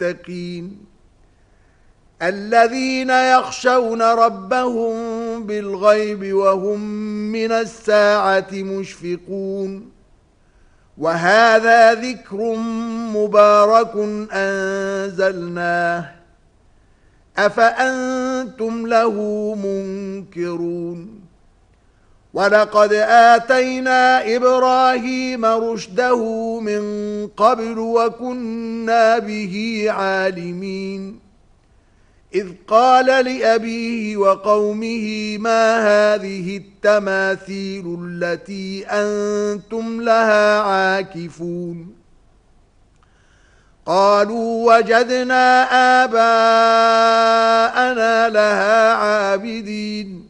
المتقين الذين يخشون ربهم بالغيب وهم من الساعة مشفقون وهذا ذكر مبارك أنزلناه أفأنتم له منكرون ولقد آتينا إبراهيم رشده من قبل وكنا به عالمين إذ قال لأبيه وقومه ما هذه التماثيل التي أنتم لها عاكفون قالوا وجدنا آباءنا لها عابدين